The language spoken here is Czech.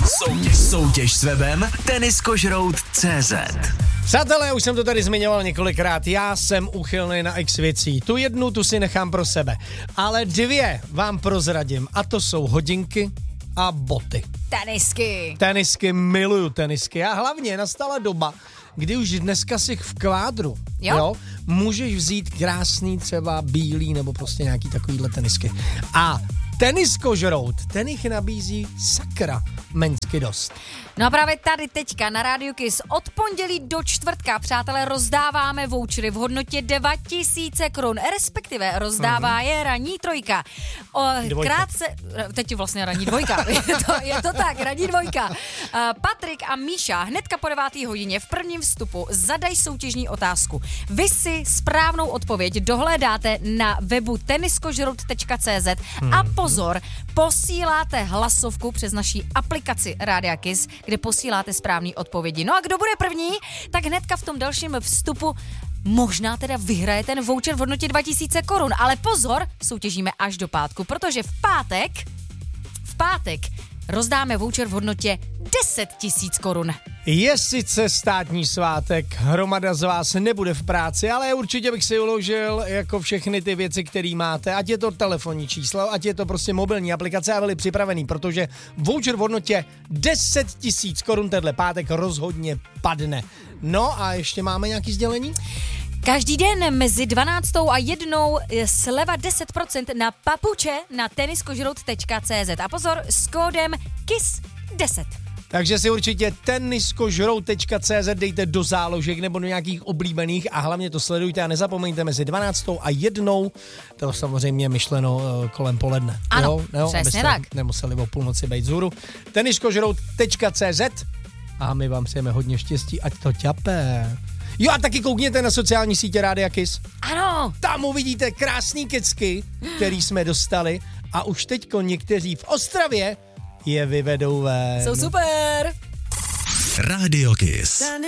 Soutěž s webem Tenniskožrout.cz. Přátelé, už jsem to tady zmiňoval několikrát, já jsem uchylný na x věcí. Tu jednu, tu si nechám pro sebe. Ale dvě vám prozradím, a to jsou hodinky a boty. Tenisky, miluju tenisky. A hlavně nastala doba, kdy už dneska si v kvádru, jo, můžeš vzít krásný třeba bílý nebo prostě nějaký takovýhle tenisky. A Tenniskožrout, ten jich nabízí sakra mensky dost. No a právě tady teďka na Rádiu Kiss od pondělí do čtvrtka, přátelé, rozdáváme vouchery v hodnotě 2000 korun, respektive rozdává je ranní trojka. Krátce, teď vlastně ranní dvojka, je to tak, ranní dvojka. Patrik a Míša hnedka po 9. hodině v prvním vstupu zadají soutěžní otázku. Vy si správnou odpověď dohledáte na webu tenniskožrout.cz a pozor, posíláte hlasovku přes naší aplikaci Rádia Kiss, kde posíláte správný odpovědi. No a kdo bude první, tak hnedka v tom dalším vstupu možná teda vyhraje ten voucher v hodnotě 2000 korun. Ale pozor, soutěžíme až do pátku, protože v pátek rozdáme voucher v hodnotě 10 000 korun. Je sice státní svátek, hromada z vás nebude v práci, ale určitě bych si uložil jako všechny ty věci, které máte, ať je to telefonní číslo, ať je to prostě mobilní aplikace a byli připravený, protože voucher v hodnotě 10 000 korun tenhle pátek rozhodně padne. No a ještě máme nějaký sdělení? Každý den mezi 12. a 1 sleva 10% na papuče na tenniskožrout.cz. A pozor, s kódem KISS10. Takže si určitě tenniskožrout.cz dejte do záložek nebo do nějakých oblíbených a hlavně to sledujte a nezapomeňte mezi 12. a 1. To samozřejmě myšleno kolem poledne. Ano, přesně tak. Nemuseli o půlnoci být vzhůru. tenniskožrout.cz a my vám přejeme hodně štěstí, ať to ťapé. Jo a taky koukněte na sociální sítě Rádia Kiss. Ano. Tam uvidíte krásný kecky, který jsme dostali a už teďko někteří v Ostravě je vyvedou ven. Jsou super. Rádio Kiss.